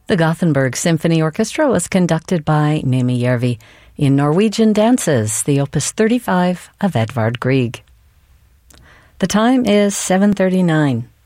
The Gothenburg Symphony Orchestra was conducted by Mimi Järvi in Norwegian Dances, the Opus 35 of Edvard Grieg. The time is 7:39.